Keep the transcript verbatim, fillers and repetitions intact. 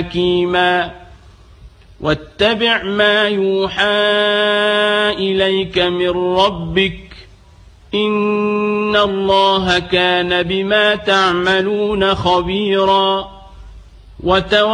حكيما واتبع ما يوحى إليك من ربك إن الله كان بما تعملون خبيرا.